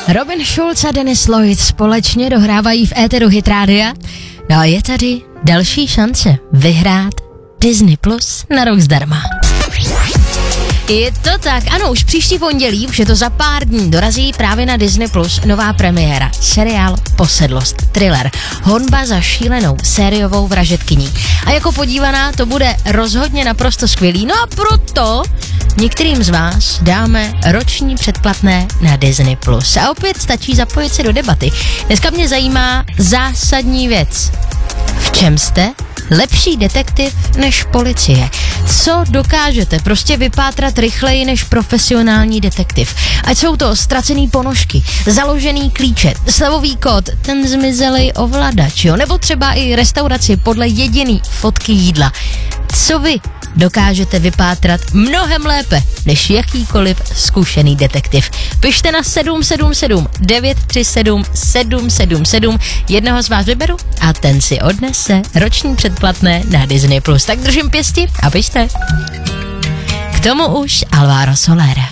Robin Schulz a Dennis Lloyd společně dohrávají v éteru Hit Rádia. No a je tady další šance vyhrát Disney Plus na rok zdarma. Je to tak, ano, už příští pondělí, už je to za pár dní, dorazí právě na Disney Plus nová premiéra, seriál Posedlost, thriller, honba za šílenou sériovou vražedkyní. A jako podívaná to bude rozhodně naprosto skvělý, no a proto některým z vás dáme roční předplatné na Disney Plus. A opět stačí zapojit se do debaty. Dneska mě zajímá zásadní věc. V čem jste lepší detektiv než policie? Co dokážete prostě vypátrat rychleji než profesionální detektiv? Ať jsou to ztracený ponožky, založený klíče, slevový kód, ten zmizelej ovladač, jo? Nebo třeba i restauraci podle jediný fotky jídla. Co vy dokážete vypátrat mnohem lépe než jakýkoliv zkušený detektiv? Pište na 777 937 777, jednoho z vás vyberu a ten si odnese roční předplatné na Disney Plus. Tak držím pěsti a pište. K tomu už Alvaro Soler.